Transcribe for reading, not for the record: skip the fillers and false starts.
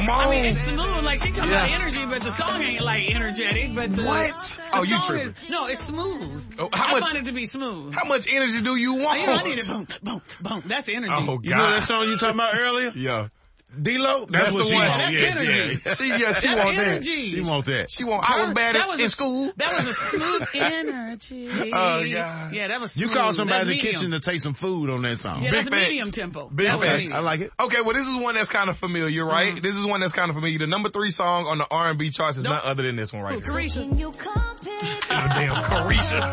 on. I mean, it's smooth. Like, she talking about energy, but the song ain't, like, energetic. But What? The You song tripping. no, it's smooth. I find it to be smooth. How much energy do you want? I need it. Boom, boom, boom. That's energy. Oh, God. You know that song you talking about earlier? Yeah. D-Lo? That's what the she one. want. That's energy. She That's want energy. She want that. She want. I was bad in school. That was a smooth energy. Oh, God. Yeah, that was You smooth. call somebody in the That's medium. kitchen to take some food on that song. Yeah, Big that's facts. medium tempo. Big That was facts. medium. I like it. Okay, well, this is one that's kind of familiar, right? This is one that's kind of familiar. The number 3 song on the R&B charts is none other than this one right here. Carisha. Damn, Carisha.